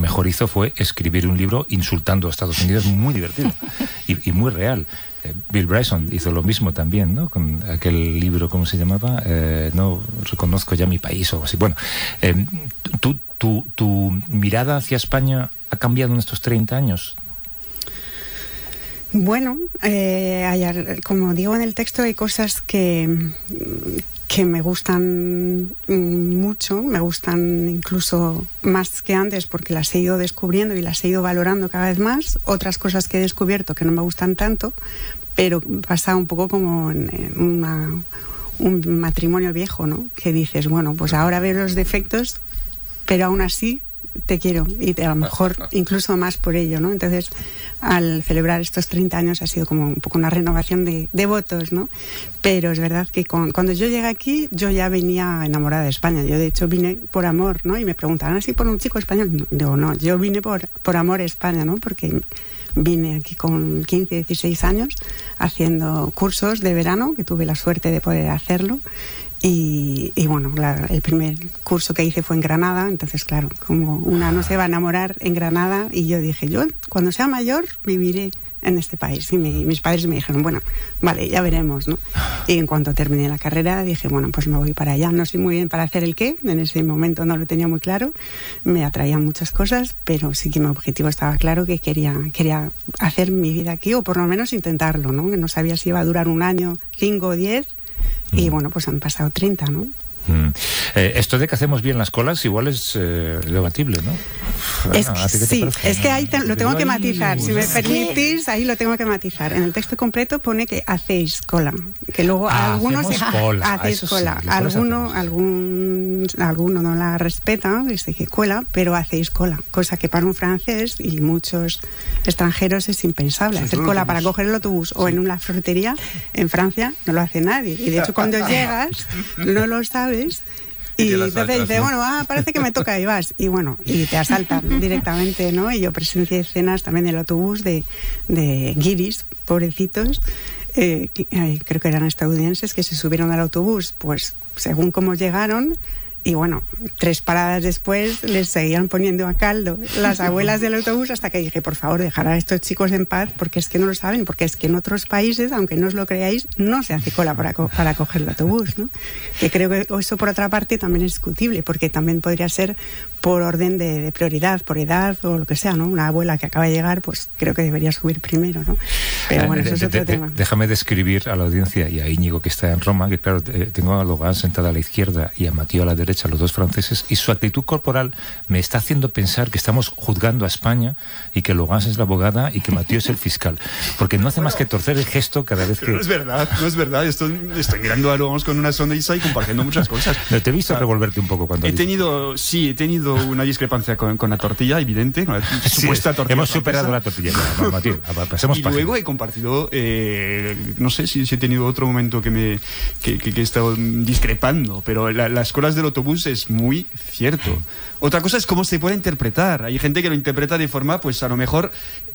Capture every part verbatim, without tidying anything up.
mejor hizo fue escribir un libro insultando a Estados Unidos, muy divertido y, y muy real. Eh, Bill Bryson hizo lo mismo también, ¿no? Con aquel libro, ¿cómo se llamaba? Eh, no reconozco ya mi país o algo así. Bueno, eh, tú, tu, tu mirada hacia España ha cambiado en estos treinta años. Bueno, eh, hay, como digo en el texto, hay cosas que, que me gustan mucho, me gustan incluso más que antes porque las he ido descubriendo y las he ido valorando cada vez más. Otras cosas que he descubierto que no me gustan tanto, pero pasa un poco como en, en una, un matrimonio viejo, ¿no? Que dices, bueno, pues ahora veo los defectos, pero aún así te quiero, y a lo mejor incluso más por ello, ¿no? Entonces, al celebrar estos treinta años ha sido como un poco una renovación de, de votos, ¿no? Pero es verdad que con, cuando yo llegué aquí, yo ya venía enamorada de España. Yo, de hecho, vine por amor, ¿no? Y me preguntaban, ¿así por un chico español? No, digo, no, yo vine por, por amor a España, ¿no? Porque vine aquí con quince, dieciséis años haciendo cursos de verano, que tuve la suerte de poder hacerlo. Y, y bueno, la, el primer curso que hice fue en Granada, entonces claro, como una no se va a enamorar en Granada, y yo dije, yo cuando sea mayor viviré en este país. Y mi, mis padres me dijeron, bueno, vale, ya veremos, ¿no? Y en cuanto terminé la carrera dije, bueno, pues me voy para allá. No sé muy bien para hacer el qué, en ese momento no lo tenía muy claro, me atraían muchas cosas, pero sí que mi objetivo estaba claro, que quería, quería hacer mi vida aquí, o por lo menos intentarlo, ¿no? Que no sabía si iba a durar un año, cinco o diez. Y bueno, pues han pasado treinta, ¿no? Mm. Eh, esto de que hacemos bien las colas igual es eh, debatible, ¿no? Es Bueno, que, ¿a ti qué te sí, parece? es que ahí te, lo tengo Yo que ahí, matizar. Si me es permitís, ahí lo tengo que matizar. En el texto completo pone que hacéis cola, que luego Ah, algunos hacemos cola. hacéis Eso sí, cola. las colas Alguno, hacemos. algún, alguno no la respeta, dice que cuela, pero hacéis cola, cosa que para un francés y muchos extranjeros es impensable. Sí, Hacer solo cola autobús. para coger el autobús o en una ferretería en Francia no lo hace nadie. Y de hecho cuando llegas no lo sabes. Y, Y te la entonces saltas, dice, ¿no? bueno, ah, parece que me toca y vas. Y bueno, y te asaltan directamente, ¿no? Y yo presencié escenas también del autobús de, de guiris, pobrecitos, eh, que, eh, creo que eran estadounidenses, que se subieron al autobús, pues según cómo llegaron. Y bueno, tres paradas después les seguían poniendo a caldo las abuelas del autobús, hasta que dije, por favor, dejar a estos chicos en paz, porque es que no lo saben, porque es que en otros países, aunque no os lo creáis, no se hace cola para, co para coger el autobús, ¿no? Que creo que eso, por otra parte, también es discutible, porque también podría ser por orden de, de prioridad, por edad o lo que sea, ¿no? Una abuela que acaba de llegar, pues creo que debería subir primero, ¿no? Pero bueno, eso es otro de, de, tema. Déjame describir a la audiencia y a Íñigo, que está en Roma, que claro, tengo a Logan sentada a la izquierda y a Mathieu a la derecha, los dos franceses, y su actitud corporal me está haciendo pensar que estamos juzgando a España y que Logan es la abogada y que Mathieu es el fiscal, porque no hace bueno, más que torcer el gesto cada vez que... No es verdad, no es verdad. Estoy, estoy mirando a Logan con una sonrisa y compartiendo muchas cosas. No, te he visto o sea, revolverte un poco cuando... He tenido, sí, he tenido una discrepancia con, con la tortilla, evidente, con la sí, supuesta tortilla hemos francesa. superado la tortilla. No, Mathieu, pasemos y página. luego he compartido, eh, no sé si, si he tenido otro momento que me que, que, que he estado discrepando, pero la, las colas del autobús es muy cierto. Otra cosa es cómo se puede interpretar. Hay gente que lo interpreta de forma, pues a lo mejor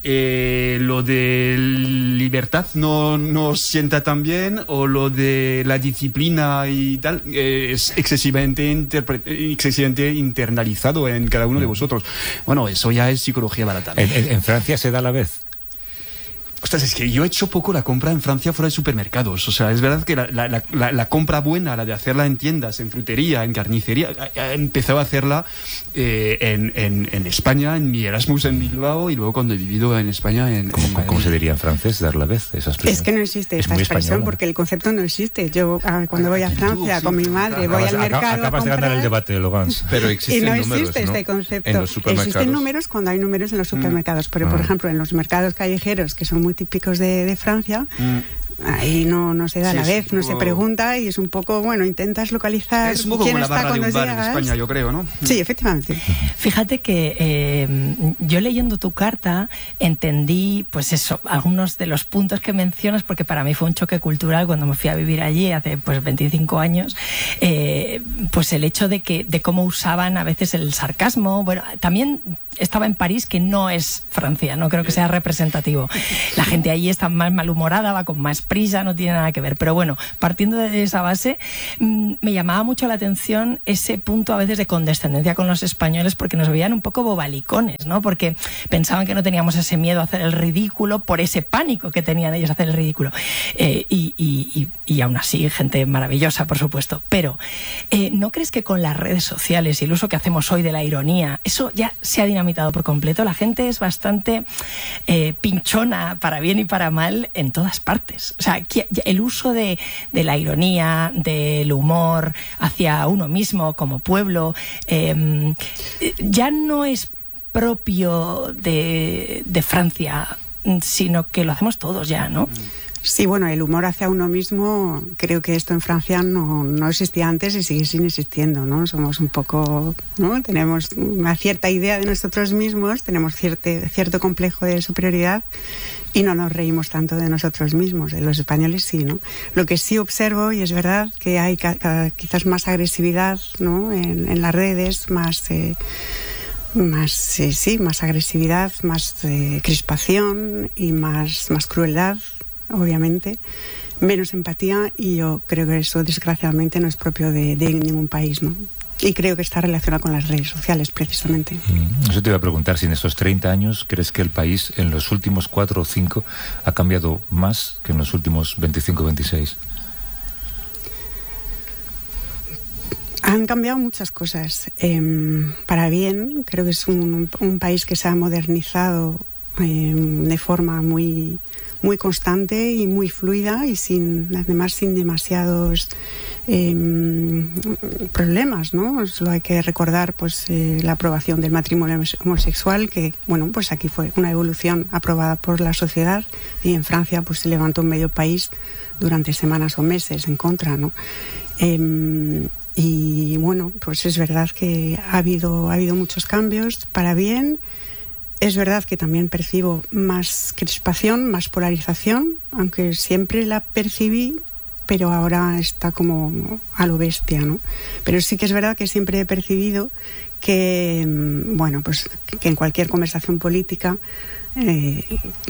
eh, lo de libertad no, no sienta tan bien, o lo de la disciplina y tal eh, es excesivamente, excesivamente internalizado en cada uno de vosotros. Bueno, eso ya es psicología barata. ¿En, en, en Francia se da a la vez? Ostras, es que yo he hecho poco la compra en Francia fuera de supermercados. O sea, es verdad que la, la, la, la compra buena, la de hacerla en tiendas, en frutería, en carnicería, he empezado a hacerla eh, en, en, en España, en mi Erasmus en Bilbao, y luego cuando he vivido en España en... ¿Cómo, en, ¿cómo en, se diría en francés, dar la vez? Esa es que no existe esta expresión española, porque el concepto no existe. Yo ah, cuando voy a Francia con mi madre, voy acabas, al mercado acabas a comprar, de ganar el debate de Logan. Pero existen y no números, existe ¿no? este concepto. En los supermercados. Existen números cuando hay números en los supermercados, pero mm. por ejemplo en los mercados callejeros, que son muy típicos de de Francia, mm. ahí no, no se da sí, a la vez, no poco... se pregunta, y es un poco, bueno, intentas localizar es un poco quién como la está barra cuando de un bar llegas. en España, yo creo, ¿no? Sí, efectivamente. Fíjate que eh, yo leyendo tu carta entendí, pues eso, algunos de los puntos que mencionas, porque para mí fue un choque cultural cuando me fui a vivir allí hace pues veinticinco años, eh, pues el hecho de que de cómo usaban a veces el sarcasmo. Bueno, también estaba en París, que no es Francia, no creo que sea representativo. La gente allí está más malhumorada, va con más prisa, no tiene nada que ver. Pero bueno, partiendo de esa base, mmm, me llamaba mucho la atención ese punto a veces de condescendencia con los españoles, porque nos veían un poco bobalicones, ¿no? Porque pensaban que no teníamos ese miedo a hacer el ridículo por ese pánico que tenían ellos a hacer el ridículo. Eh, y, y, y, y aún así, gente maravillosa, por supuesto. Pero, eh, ¿no crees que con las redes sociales y el uso que hacemos hoy de la ironía, eso ya se ha dinamitado por completo? La gente es bastante eh, pinchona, para bien y para mal, en todas partes. O sea, el uso de, de la ironía, del humor hacia uno mismo como pueblo, eh, ya no es propio de, de Francia, sino que lo hacemos todos ya, ¿no? Sí, bueno, el humor hacia uno mismo, creo que esto en Francia no, no existía antes y sigue sin existiendo, ¿no? Somos un poco, ¿no? Tenemos una cierta idea de nosotros mismos, tenemos cierto, cierto complejo de superioridad y no nos reímos tanto de nosotros mismos. De los españoles sí, ¿no? Lo que sí observo, y es verdad, que hay ca quizás más agresividad, ¿no? En, en las redes, más... Eh, más eh, sí, más agresividad, más eh, crispación y más, más crueldad, obviamente, menos empatía, y yo creo que eso desgraciadamente no es propio de, de ningún país, ¿no? Y creo que está relacionado con las redes sociales, precisamente. Mm, eso te iba a preguntar, si en estos treinta años crees que el país en los últimos cuatro o cinco ha cambiado más que en los últimos veinticinco o veintiséis. Han cambiado muchas cosas. Eh, para bien, creo que es un, un país que se ha modernizado eh, de forma muy, muy constante y muy fluida, y sin, además sin demasiados eh, problemas, ¿no? Solo hay que recordar, pues, eh, la aprobación del matrimonio homosexual, que, bueno, pues aquí fue una evolución aprobada por la sociedad, y en Francia pues se levantó un medio país durante semanas o meses en contra, ¿no? Eh, Y bueno, pues es verdad que ha habido, ha habido muchos cambios para bien. Es verdad que también percibo más crispación, más polarización, aunque siempre la percibí, pero ahora está como a lo bestia, ¿no? Pero sí que es verdad que siempre he percibido que, bueno, pues que en cualquier conversación política eh,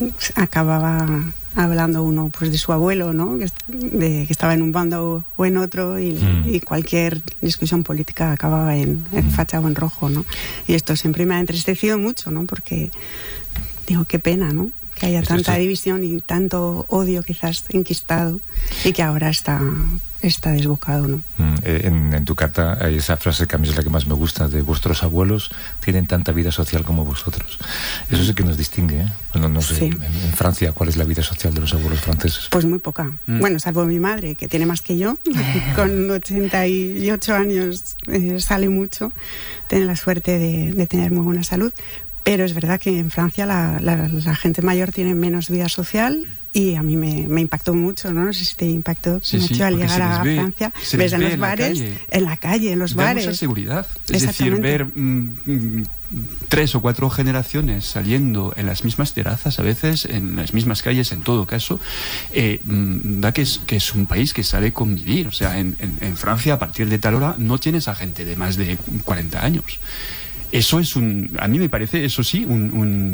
acababa hablando uno, pues, de su abuelo, ¿no? Que, de, que estaba en un bando o en otro, y, mm. y cualquier discusión política acababa en, en facha o en rojo, ¿no? Y esto siempre me ha entristecido mucho, ¿no? Porque digo, qué pena, ¿no? Que haya esto tanta es... división y tanto odio quizás enquistado, y que ahora está, está desbocado, ¿no? Mm, en, en tu carta hay esa frase que a mí es la que más me gusta, de vuestros abuelos tienen tanta vida social como vosotros. Eso sí que nos distingue, ¿eh? Bueno, no sé, sí. en, en Francia, ¿cuál es la vida social de los abuelos franceses? Pues muy poca. Mm. Bueno, salvo mi madre, que tiene más que yo, con ochenta y ocho años, eh, sale mucho, tiene la suerte de, de tener muy buena salud. Pero es verdad que en Francia la, la, la gente mayor tiene menos vida social, y a mí me, me impactó mucho, ¿no? No sé si te impactó sí, mucho sí, al llegar a ve, Francia. Ves en los en bares, la en la calle, en los da bares. Mucha seguridad. Es decir, ver mmm, tres o cuatro generaciones saliendo en las mismas terrazas, a veces en las mismas calles, en todo caso, eh, da que es, que es un país que sabe convivir. O sea, en, en, en Francia, a partir de tal hora, no tienes a gente de más de cuarenta años. Eso es un, a mí me parece, eso sí, un,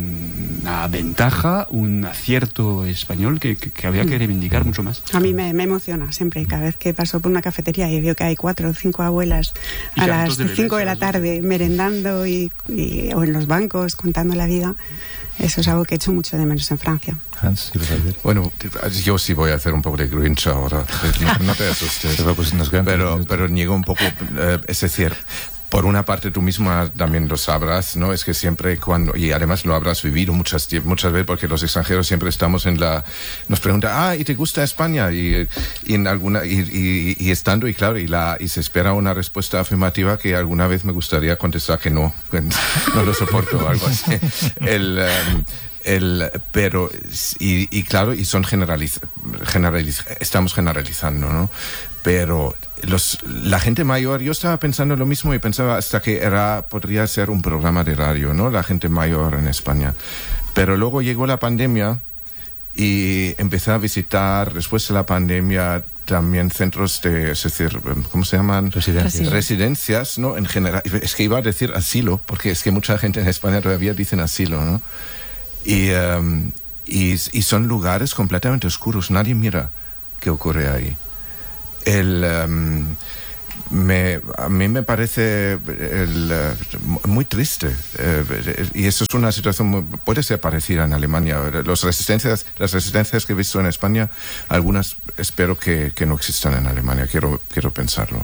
un, una ventaja, un acierto español que, que, que habría que reivindicar mucho más. A mí me, me emociona siempre, cada vez que paso por una cafetería y veo que hay cuatro o cinco abuelas y a las cinco de la tarde merendando y, y, o en los bancos contando la vida. Eso es algo que he hecho mucho de menos en Francia. Hans, bueno, yo sí voy a hacer un poco de Grinch ahora, no, no te asustes, pero, pero niego un poco, eh, es decir, por una parte tú mismo también lo sabrás, ¿no? Es que siempre cuando, y además lo habrás vivido muchas, muchas veces, porque los extranjeros siempre estamos en la, nos preguntan, ah, ¿y te gusta España? Y, y en alguna, y, y, y estando, y claro, y la, y se espera una respuesta afirmativa que alguna vez me gustaría contestar que no, que no lo soporto o algo así. El, um, El, pero, y, y claro, y son generaliz, generaliz, estamos generalizando, ¿no? Pero los, la gente mayor, yo estaba pensando lo mismo y pensaba hasta que era, podría ser un programa de radio, ¿no? La gente mayor en España. Pero luego llegó la pandemia y empecé a visitar, después de la pandemia, también centros de, es decir, ¿cómo se llaman? Residencias. Residencias, ¿no? En general, es que iba a decir asilo, porque es que mucha gente en España todavía dicen asilo, ¿no? Y, um, y, y son lugares completamente oscuros, nadie mira qué ocurre ahí. El... Um, Me, a mí me parece el, uh, muy triste eh, y eso es una situación muy, puede ser parecida en Alemania. Los resistencias, las resistencias que he visto en España, algunas espero que, que no existan en Alemania, quiero, quiero pensarlo.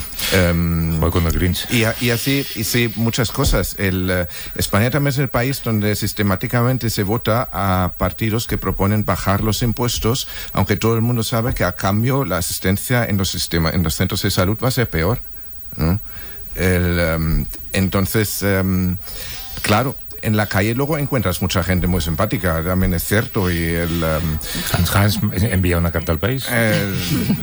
Mm. Um, con el Grinch. Y, y así, y sí, muchas cosas. El, uh, España también es el país donde sistemáticamente se vota a partidos que proponen bajar los impuestos, aunque todo el mundo sabe que a cambio la asistencia en los, sistema, en los centros de salud va a ser peor, ¿no? El, um, entonces, um, claro, en la calle luego encuentras mucha gente muy simpática, también es cierto, y el... Um, Hans Hans envía una carta al país. El,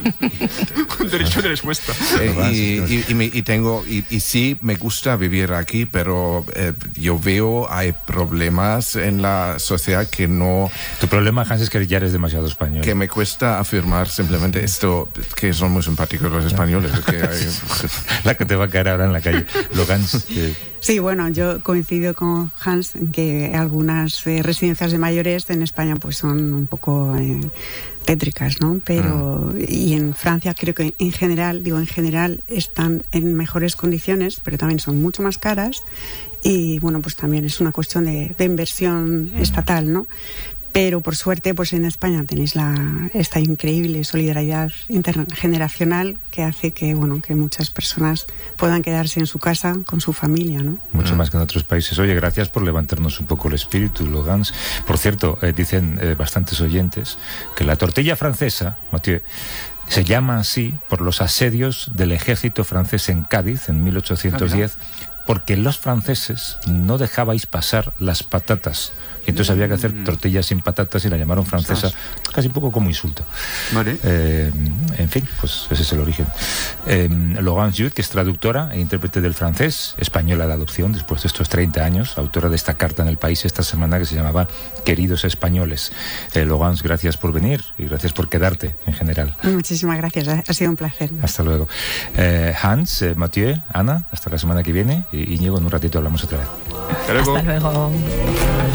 derecho de respuesta. Eh, y, y, y, me, y tengo y, y sí me gusta vivir aquí, pero eh, yo veo hay problemas en la sociedad que no. Tu problema, Hans, es que ya eres demasiado español. Que me cuesta afirmar simplemente esto, que son muy simpáticos los españoles. Que hay... La que te va a caer ahora en la calle. Logans. Eh... Sí, bueno, yo coincido con Hans en que algunas eh, residencias de mayores en España pues son un poco eh, tétricas, ¿no? Pero, mm. y en Francia creo que en general, digo en general, están en mejores condiciones, pero también son mucho más caras y, bueno, pues también es una cuestión de, de inversión mm. estatal, ¿no? Pero por suerte, pues en España tenéis la, esta increíble solidaridad intergeneracional que hace que, bueno, que muchas personas puedan quedarse en su casa con su familia, ¿no? Mucho mm. más que en otros países. Oye, gracias por levantarnos un poco el espíritu, Logans. Por cierto, eh, dicen eh, bastantes oyentes que la tortilla francesa, Mathieu, se llama así por los asedios del ejército francés en Cádiz en mil ochocientos diez, porque los franceses no dejabais pasar las patatas. Y entonces había que hacer tortillas sin patatas y la llamaron francesa, casi un poco como insulto. Vale. Eh, en fin, pues ese es el origen. Eh, Logans Youth, que es traductora e intérprete del francés, española de adopción después de estos treinta años, autora de esta carta en El País esta semana que se llamaba Queridos Españoles. Eh, Logans, gracias por venir y gracias por quedarte en general. Muchísimas gracias, ha sido un placer. Hasta luego. Eh, Hans, eh, Mathieu, Ana, hasta la semana que viene y Íñigo, en un ratito hablamos otra vez. Hasta luego. Hasta luego.